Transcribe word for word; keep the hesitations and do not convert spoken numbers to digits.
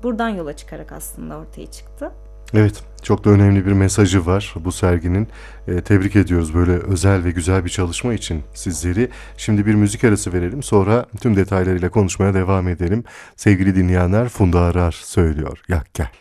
Buradan yola çıkarak aslında ortaya çıktı. Evet, çok da önemli bir mesajı var bu serginin. Eee, tebrik ediyoruz böyle özel ve güzel bir çalışma için sizleri. Şimdi bir müzik arası verelim, sonra tüm detaylarıyla konuşmaya devam edelim. Sevgili dinleyenler, Funda Arar söylüyor. Yak gel.